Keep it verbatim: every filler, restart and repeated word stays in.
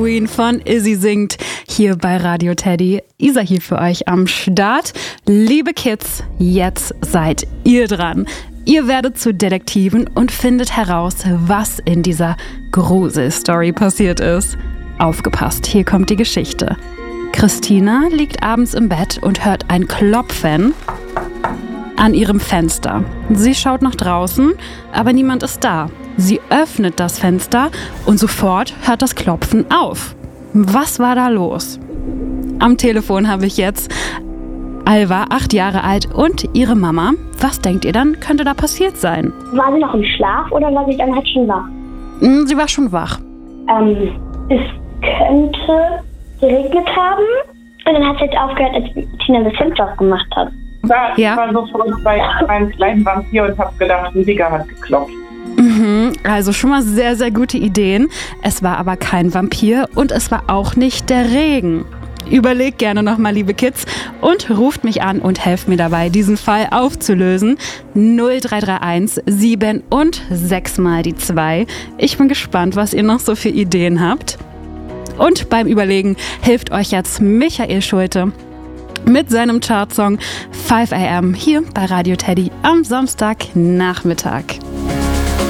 Queen von Izzy singt hier bei Radio Teddy. Isa hier für euch am Start. Liebe Kids, jetzt seid ihr dran. Ihr werdet zu Detektiven und findet heraus, was in dieser Gruselstory passiert ist. Aufgepasst, hier kommt die Geschichte. Christina liegt abends im Bett und hört ein Klopfen an ihrem Fenster. Sie schaut nach draußen, aber niemand ist da. Sie öffnet das Fenster und sofort hört das Klopfen auf. Was war da los? Am Telefon habe ich jetzt Alva, acht Jahre alt, und ihre Mama. Was denkt ihr dann, könnte da passiert sein? War sie noch im Schlaf oder war sie dann halt schon wach? Sie war schon wach. Ähm, es könnte geregnet haben. Und dann hat sie jetzt aufgehört, als Tina das Fenster aufgemacht hat. Ja, ich Ja. war sofort bei einem kleinen Vampir und habe gedacht, ein Digger hat geklopft. Mhm, also schon mal sehr, sehr gute Ideen. Es war aber kein Vampir und es war auch nicht der Regen. Überlegt gerne nochmal, liebe Kids, und ruft mich an und helft mir dabei, diesen Fall aufzulösen. null drei drei eins sieben und sechs mal die zwei. Ich bin gespannt, was ihr noch so für Ideen habt. Und beim Überlegen hilft euch jetzt Michael Schulte mit seinem Chartsong five a m hier bei Radio Teddy am Samstagnachmittag.